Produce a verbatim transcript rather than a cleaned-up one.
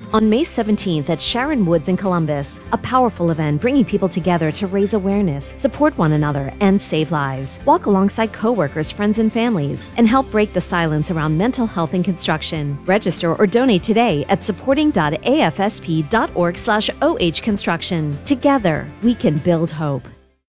on May seventeenth at Sharon Woods in Columbus, a powerful event bringing people together to raise awareness, support one another, and save lives. Walk alongside coworkers, friends, and families, and help break the silence around mental health in construction. Register or donate today at supporting dot a f s p dot org slash oh construction. Together, we can build hope.